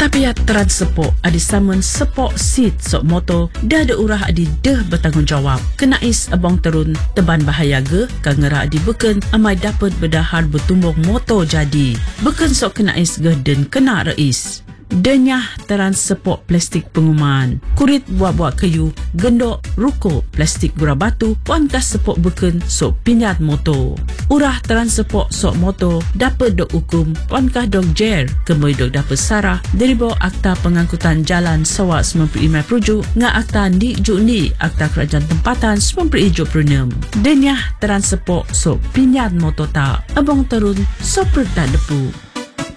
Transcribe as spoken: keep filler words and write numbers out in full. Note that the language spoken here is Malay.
Tapi transport adi samun sepok seat sok motor dah ada urah adi deh bertanggungjawab. Kenais abang terun teban bahaya ge kangera adi beken amai dapat berdahar bertumbuk motor jadi. Beken sok kenais ge dan kena reis. Denyah teran sepok plastik penguman. Kurit buat-buat kayu, gendok, ruko, plastik gura batu, puan kas sepok beken sok pinyat motor. Urah teran sepok sok motor dapat dok hukum, puan kah dok jer, kemui dok dapat sarah dari bawah Akta Pengangkutan Jalan Sawak sembilan puluh lima Perujuk ngak Akta Ni Juk Ni Akta Kerajaan Tempatan sembilan puluh tujuh enam. Denyah teran sepok sok pinyat motor tak, abang terun sok tak depu.